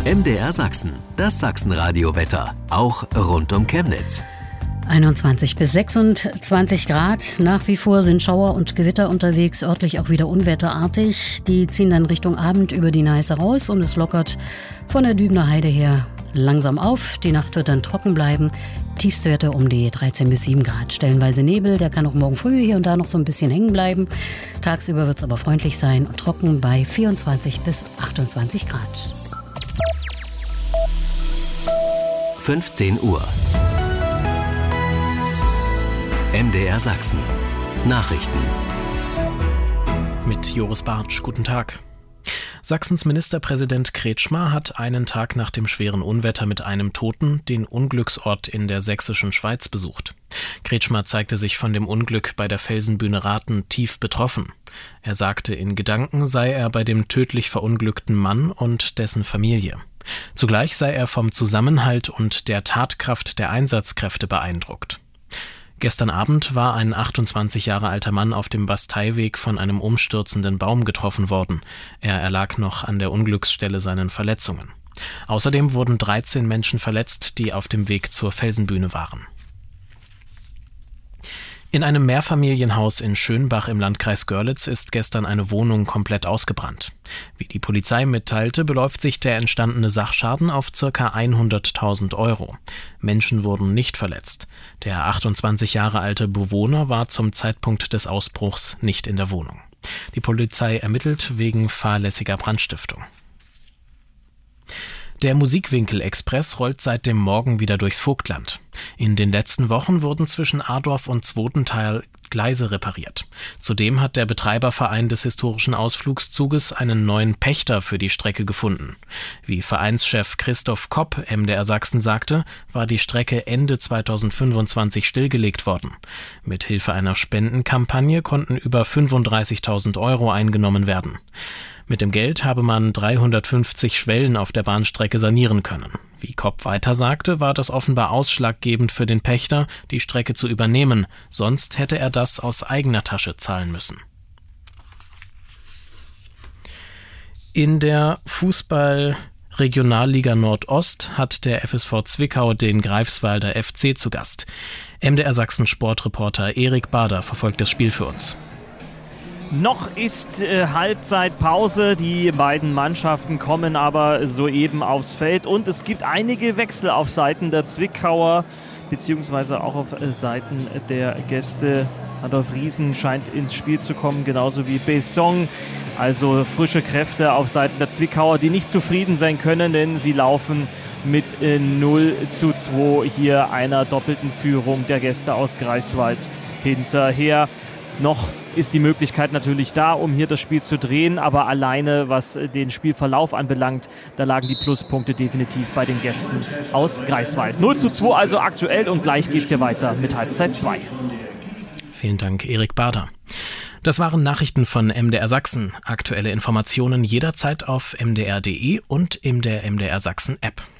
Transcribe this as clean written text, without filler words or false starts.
MDR Sachsen, das Sachsenradio-Wetter, auch rund um Chemnitz. 21 bis 26 Grad. Nach wie vor sind Schauer und Gewitter unterwegs, örtlich auch wieder unwetterartig. Die ziehen dann Richtung Abend über die Neiße raus und es lockert von der Dübener Heide her langsam auf. Die Nacht wird dann trocken bleiben. Tiefstwerte um die 13 bis 7 Grad. Stellenweise Nebel, der kann auch morgen früh hier und da noch so ein bisschen hängen bleiben. Tagsüber wird es aber freundlich sein und trocken bei 24 bis 28 Grad. 15 Uhr. MDR Sachsen. Nachrichten. Mit Joris Bartsch, guten Tag. Sachsens Ministerpräsident Kretschmer hat einen Tag nach dem schweren Unwetter mit einem Toten den Unglücksort in der sächsischen Schweiz besucht. Kretschmer zeigte sich von dem Unglück bei der Felsenbühne Rathen tief betroffen. Er sagte, in Gedanken sei er bei dem tödlich verunglückten Mann und dessen Familie. Zugleich sei er vom Zusammenhalt und der Tatkraft der Einsatzkräfte beeindruckt. Gestern Abend war ein 28 Jahre alter Mann auf dem Basteiweg von einem umstürzenden Baum getroffen worden. Er erlag noch an der Unglücksstelle seinen Verletzungen. Außerdem wurden 13 Menschen verletzt, die auf dem Weg zur Felsenbühne waren. In einem Mehrfamilienhaus in Schönbach im Landkreis Görlitz ist gestern eine Wohnung komplett ausgebrannt. Wie die Polizei mitteilte, beläuft sich der entstandene Sachschaden auf ca. 100.000 €. Menschen wurden nicht verletzt. Der 28 Jahre alte Bewohner war zum Zeitpunkt des Ausbruchs nicht in der Wohnung. Die Polizei ermittelt wegen fahrlässiger Brandstiftung. Der Musikwinkel-Express rollt seit dem Morgen wieder durchs Vogtland. In den letzten Wochen wurden zwischen Adorf und Zwotenthal Gleise repariert. Zudem hat der Betreiberverein des historischen Ausflugszuges einen neuen Pächter für die Strecke gefunden. Wie Vereinschef Christoph Kopp MDR Sachsen sagte, war die Strecke Ende 2025 stillgelegt worden. Mit Hilfe einer Spendenkampagne konnten über 35.000 € eingenommen werden. Mit dem Geld habe man 350 Schwellen auf der Bahnstrecke sanieren können. Wie Kopp weiter sagte, war das offenbar ausschlaggebend für den Pächter, die Strecke zu übernehmen, sonst hätte er das aus eigener Tasche zahlen müssen. In der Fußball-Regionalliga Nordost hat der FSV Zwickau den Greifswalder FC zu Gast. MDR Sachsen Sportreporter Erik Bader verfolgt das Spiel für uns. Noch ist Halbzeitpause, die beiden Mannschaften kommen aber soeben aufs Feld und es gibt einige Wechsel auf Seiten der Zwickauer, beziehungsweise auch auf Seiten der Gäste. Adolf Riesen scheint ins Spiel zu kommen, genauso wie Besson. Also frische Kräfte auf Seiten der Zwickauer, die nicht zufrieden sein können, denn sie laufen mit 0:2 hier einer doppelten Führung der Gäste aus Greifswald hinterher. Noch ist die Möglichkeit natürlich da, um hier das Spiel zu drehen, aber alleine, was den Spielverlauf anbelangt, da lagen die Pluspunkte definitiv bei den Gästen aus Greifswald. 0:2 also aktuell und gleich geht's hier weiter mit Halbzeit 2. Vielen Dank, Erik Bader. Das waren Nachrichten von MDR Sachsen. Aktuelle Informationen jederzeit auf mdr.de und in der MDR Sachsen App.